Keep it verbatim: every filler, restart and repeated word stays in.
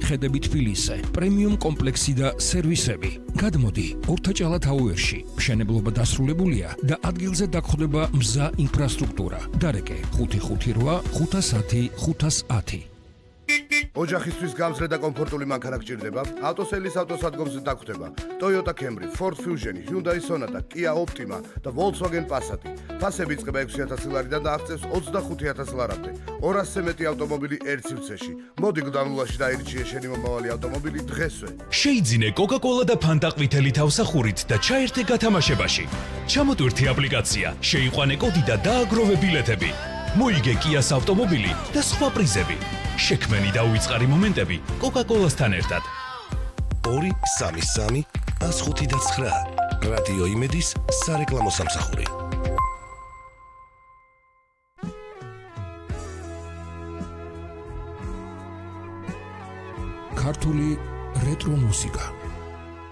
ხედები თბილისზე, პრემიუმ კომპლექსი და სერვისები. გადმოდი, ორთაჭალა თაუერში. მშენებლობა დასრულებულია და ადგილზე დაგხვდება მზა ინფრასტრუქტურა. დარეკე ხუთი ხუთი რვა ხუთას ათი ხუთას ათი. ოჯახისთვის გამძლე და კომფორტული მანქანა გჭირდება? ავტოსელის ავტოსადგომზე დაგხვდება Toyota Camry, Ford Fusion, Hyundai Sonata, Kia Optima და Volkswagen Passat. ფასები იწყება ექვსი ათასი ლარიდან და აღწევს ოცდახუთი ათასი ლარამდე. ორასზე მეტი ავტომობილი ერთ სივრცეში. მოდი გდანულაში დაირჩიე შენი მომავალი ავტომობილი დღესვე. შეიძინე Coca-Cola და Fanta ყვითელი თავსახურით და ჩაერთე გათამაშებაში. ჩამოტვირთი აპლიკაცია, შეიყვანე კოდი და დააგროვე ბილეთები. მოიგე Kia-ს ავტომობილი და სხვა პრიზები. შექმენი და უიწყარი მომენტები Coca-Cola-სთან ერთად. ორი სამი სამი ას ხუთი და ცხრა რადიო იმედის სარეკლამო სამსახური. ქართული რეტრო მუსიკა.